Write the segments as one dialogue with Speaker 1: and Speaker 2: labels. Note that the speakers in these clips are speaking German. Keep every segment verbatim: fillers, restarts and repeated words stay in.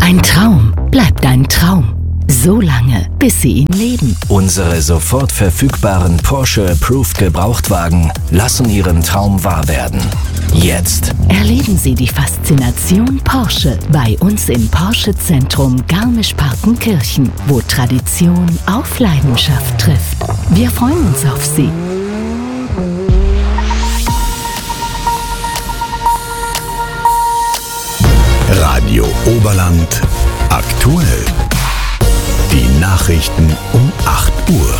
Speaker 1: Ein Traum bleibt ein Traum. So lange, bis Sie ihn leben.
Speaker 2: Unsere sofort verfügbaren Porsche Approved Gebrauchtwagen lassen Ihren Traum wahr werden. Jetzt
Speaker 1: Erleben Sie die Faszination Porsche bei uns im Porsche Zentrum Garmisch-Partenkirchen, wo Tradition auf Leidenschaft trifft. Wir freuen uns auf Sie.
Speaker 3: Radio Oberland aktuell. Die Nachrichten um acht Uhr.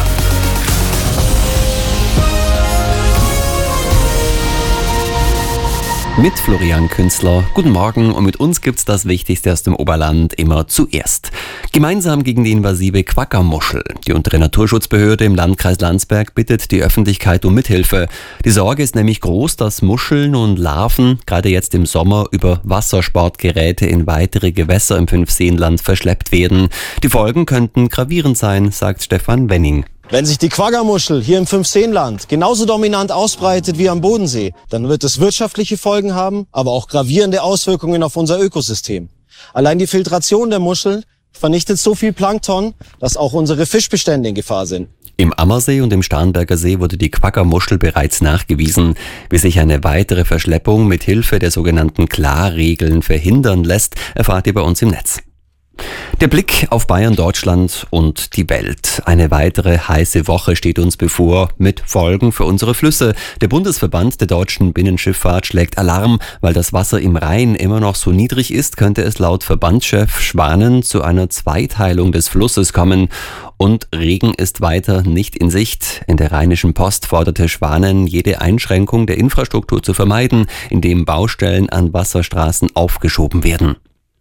Speaker 4: Mit Florian Künzler. Guten Morgen, und mit uns gibt's das Wichtigste aus dem Oberland immer zuerst. Gemeinsam gegen die invasive Quagga-Muschel. Die untere Naturschutzbehörde im Landkreis Landsberg bittet die Öffentlichkeit um Mithilfe. Die Sorge ist nämlich groß, dass Muscheln und Larven gerade jetzt im Sommer über Wassersportgeräte in weitere Gewässer im Fünfseenland verschleppt werden. Die Folgen könnten gravierend sein, sagt Stefan Wenning.
Speaker 5: Wenn sich die Quagga-Muschel hier im Fünfseenland genauso dominant ausbreitet wie am Bodensee, dann wird es wirtschaftliche Folgen haben, aber auch gravierende Auswirkungen auf unser Ökosystem. Allein die Filtration der Muschel vernichtet so viel Plankton, dass auch unsere Fischbestände in Gefahr sind.
Speaker 4: Im Ammersee und im Starnberger See wurde die Quagga-Muschel bereits nachgewiesen. Wie sich eine weitere Verschleppung mit Hilfe der sogenannten Klarregeln verhindern lässt, erfahrt ihr bei uns im Netz. Der Blick auf Bayern, Deutschland und die Welt. Eine weitere heiße Woche steht uns bevor, mit Folgen für unsere Flüsse. Der Bundesverband der deutschen Binnenschifffahrt schlägt Alarm. Weil das Wasser im Rhein immer noch so niedrig ist, könnte es laut Verbandschef Schwanen zu einer Zweiteilung des Flusses kommen. Und Regen ist weiter nicht in Sicht. In der Rheinischen Post forderte Schwanen, jede Einschränkung der Infrastruktur zu vermeiden, indem Baustellen an Wasserstraßen aufgeschoben werden.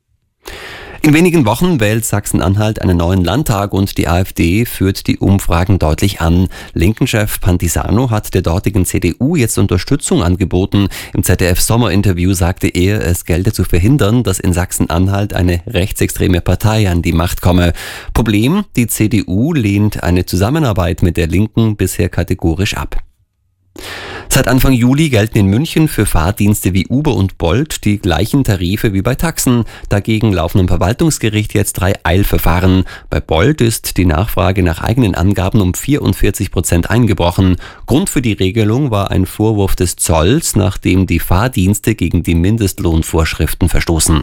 Speaker 4: In wenigen Wochen wählt Sachsen-Anhalt einen neuen Landtag und die AfD führt die Umfragen deutlich an. Linken-Chef Pantisano hat der dortigen C D U jetzt Unterstützung angeboten. Im Z D F-Sommerinterview sagte er, es gelte zu verhindern, dass in Sachsen-Anhalt eine rechtsextreme Partei an die Macht komme. Problem, die C D U lehnt eine Zusammenarbeit mit der Linken bisher kategorisch ab. Seit Anfang Juli gelten in München für Fahrdienste wie Uber und Bolt die gleichen Tarife wie bei Taxen. Dagegen laufen am Verwaltungsgericht jetzt drei Eilverfahren. Bei Bolt ist die Nachfrage nach eigenen Angaben um vierundvierzig Prozent eingebrochen. Grund für die Regelung war ein Vorwurf des Zolls, nachdem die Fahrdienste gegen die Mindestlohnvorschriften verstoßen.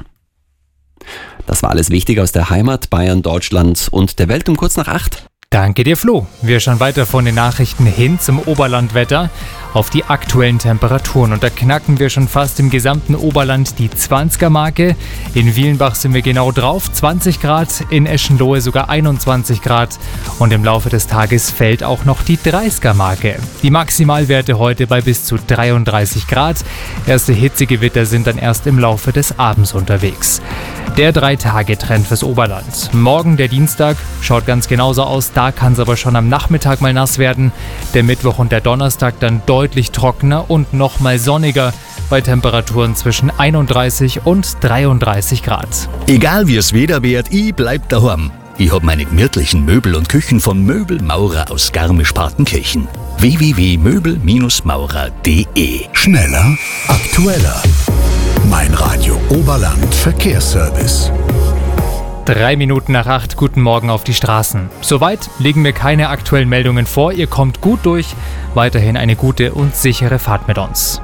Speaker 4: Das war alles Wichtige aus der Heimat, Bayern, Deutschland und der Welt um kurz nach acht.
Speaker 6: Danke dir, Flo. Wir schauen weiter von den Nachrichten hin zum Oberlandwetter auf die aktuellen Temperaturen. Und da knacken wir schon fast im gesamten Oberland die zwanziger-Marke. In Wielenbach sind wir genau drauf, zwanzig Grad, in Eschenlohe sogar einundzwanzig Grad. Und im Laufe des Tages fällt auch noch die dreißiger-Marke. Die Maximalwerte heute bei bis zu dreiunddreißig Grad. Erste Hitzegewitter sind dann erst im Laufe des Abends unterwegs. Der Drei-Tage-Trend fürs Oberland. Morgen, der Dienstag, schaut ganz genauso aus. Da kann es aber schon am Nachmittag mal nass werden. Der Mittwoch und der Donnerstag dann deutlich trockener und noch mal sonniger bei Temperaturen zwischen einunddreißig und dreiunddreißig Grad.
Speaker 3: Egal wie es Wetter wird, ich bleib daheim. Ich hab meine gemütlichen Möbel und Küchen von Möbelmaurer aus Garmisch-Partenkirchen. w w w punkt möbel maurer punkt d e. Schneller, aktueller. Mein Radio Oberland Verkehrsservice.
Speaker 6: Drei Minuten nach acht, guten Morgen auf die Straßen. Soweit legen wir keine aktuellen Meldungen vor. Ihr kommt gut durch. Weiterhin eine gute und sichere Fahrt mit uns.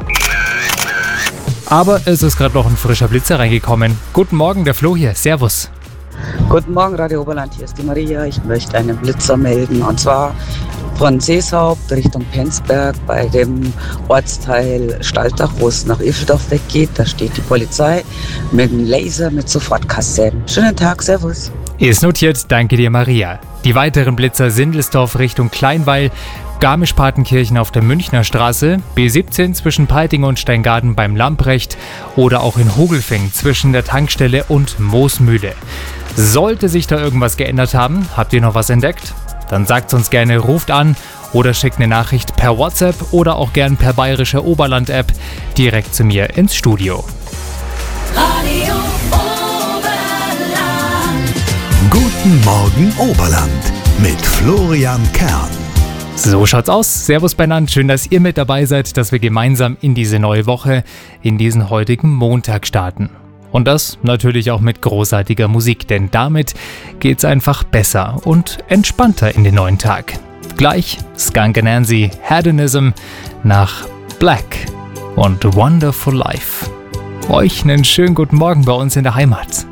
Speaker 6: Aber es ist gerade noch ein frischer Blitzer reingekommen. Guten Morgen, der Flo hier. Servus.
Speaker 7: Guten Morgen, Radio Oberland. Hier ist die Maria. Ich möchte einen Blitzer melden. Und zwar von Seeshaupt Richtung Penzberg bei dem Ortsteil Staltach, wo es nach Ilfsdorf weggeht. Da steht die Polizei mit einem Laser mit Sofortkasse. Schönen Tag, servus.
Speaker 6: Ist notiert, danke dir, Maria. Die weiteren Blitzer Sindelsdorf Richtung Kleinweil, Garmisch-Partenkirchen auf der Münchner Straße, B siebzehn zwischen Peiting und Steingaden beim Lamprecht oder auch in Hogelfing zwischen der Tankstelle und Moosmühle. Sollte sich da irgendwas geändert haben, habt ihr noch was entdeckt? Dann sagt's uns gerne, ruft an oder schickt eine Nachricht per WhatsApp oder auch gern per bayerischer Oberland-App direkt zu mir ins Studio.
Speaker 1: Radio Oberland.
Speaker 3: Guten Morgen Oberland mit Florian Kern.
Speaker 6: So schaut's aus. Servus beieinander. Schön, dass ihr mit dabei seid, dass wir gemeinsam in diese neue Woche, in diesen heutigen Montag starten. Und das natürlich auch mit großartiger Musik, denn damit geht's einfach besser und entspannter in den neuen Tag. Gleich Skunk Anansi, Hedonism nach Black und Wonderful Life. Euch einen schönen guten Morgen bei uns in der Heimat.